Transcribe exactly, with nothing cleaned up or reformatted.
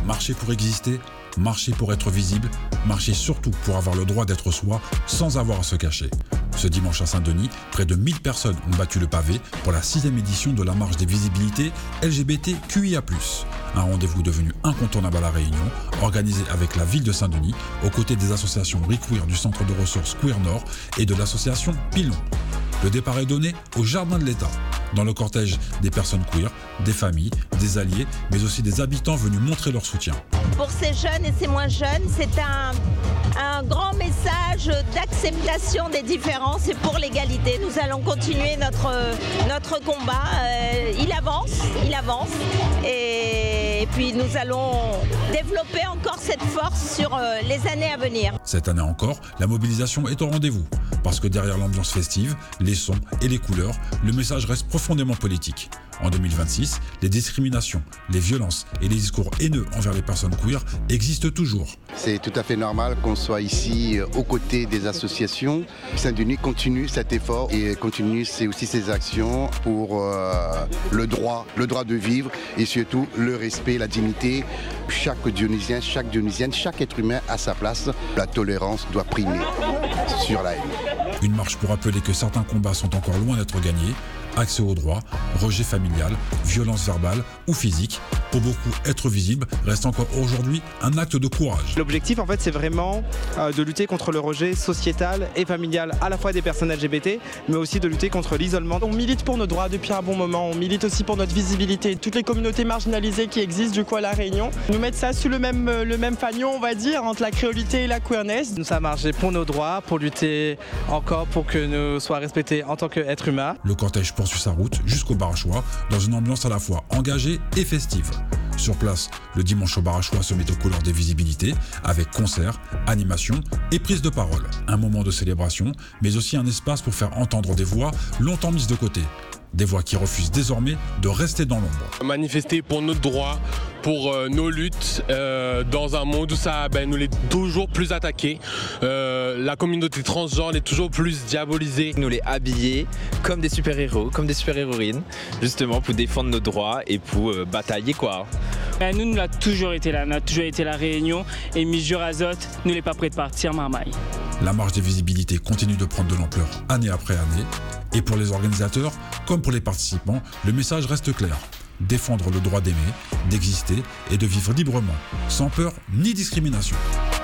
Marcher pour exister, marcher pour être visible, marcher surtout pour avoir le droit d'être soi sans avoir à se cacher. Ce dimanche à Saint-Denis, près de mille personnes ont battu le pavé pour la sixième édition de la marche des visibilités L G B T Q I A plus. Un rendez-vous devenu incontournable à La Réunion, organisé avec la ville de Saint-Denis, aux côtés des associations ReQueer du Centre de ressources Queer Nord et de l'association Pilon. Le départ est donné au Jardin de l'État. Dans le cortège des personnes queer, des familles, des alliés, mais aussi des habitants venus montrer leur soutien. Pour ces jeunes et ces moins jeunes, c'est un, un grand message d'acceptation des différences et pour l'égalité. Nous allons continuer notre, notre combat. Euh, il avance, il avance. Et, et puis nous allons développer encore cette force sur euh, les années à venir. Cette année encore, la mobilisation est au rendez-vous. Parce que derrière l'ambiance festive, les sons et les couleurs, le message reste profondément politique. En deux mille vingt-six, les discriminations, les violences et les discours haineux envers les personnes queer existent toujours. C'est tout à fait normal qu'on soit ici aux côtés des associations. Saint-Denis continue cet effort et continue aussi ses actions pour euh, le droit, le droit de vivre et surtout le respect, la dignité. Chaque Dionysien, chaque Dionysienne, chaque être humain a sa place. La tolérance doit primer sur la haine. Une marche pour rappeler que certains combats sont encore loin d'être gagnés. Accès au droit, rejet familial, violence verbale ou physique. Pour beaucoup, être visible reste encore aujourd'hui un acte de courage. L'objectif, en fait, c'est vraiment euh, de lutter contre le rejet sociétal et familial à la fois des personnes L G B T, mais aussi de lutter contre l'isolement. On milite pour nos droits depuis un bon moment, on milite aussi pour notre visibilité. Toutes les communautés marginalisées qui existent du coup à La Réunion, nous mettre ça sous le même, le même fanion, on va dire, entre la créolité et la queerness. Nous sommes marché pour nos droits, pour lutter encore pour que nous soyons respectés en tant qu'êtres humains. Le cortège poursuit sa route jusqu'au Barachois dans une ambiance à la fois engagée et festive. Sur place, le dimanche au Barachois se met aux couleurs des visibilités avec concerts, animations et prise de parole. Un moment de célébration, mais aussi un espace pour faire entendre des voix longtemps mises de côté. Des voix qui refusent désormais de rester dans l'ombre. Manifester pour nos droits, pour euh, nos luttes, euh, dans un monde où ça ben, nous est toujours plus attaqué. Euh, la communauté transgenre est toujours plus diabolisée. Nous les habiller comme des super-héros, comme des super-héroïnes, justement pour défendre nos droits et pour euh, batailler quoi. Nous, nous l'a toujours été là, nous a toujours été La Réunion et Misjur Azote, nous n'est pas prêt de partir, marmaille. La marche des visibilités continue de prendre de l'ampleur année après année. Et pour les organisateurs, comme pour les participants, le message reste clair. Défendre le droit d'aimer, d'exister et de vivre librement, sans peur ni discrimination.